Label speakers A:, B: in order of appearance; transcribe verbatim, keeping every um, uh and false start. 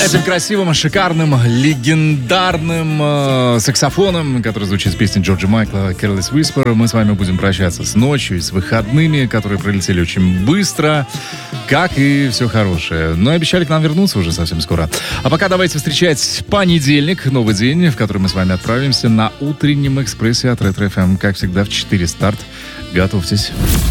A: Этим красивым, шикарным, легендарным э, саксофоном, который звучит с песни Джорджа Майкла «Careless Whisper», мы с вами будем прощаться с ночью и с выходными, которые пролетели очень быстро, как и все хорошее. Но обещали к нам вернуться уже совсем скоро. А пока давайте встречать понедельник, новый день, в который мы с вами отправимся на утреннем экспрессе от Ретро эф эм. Как всегда, в четыре старт. Готовьтесь.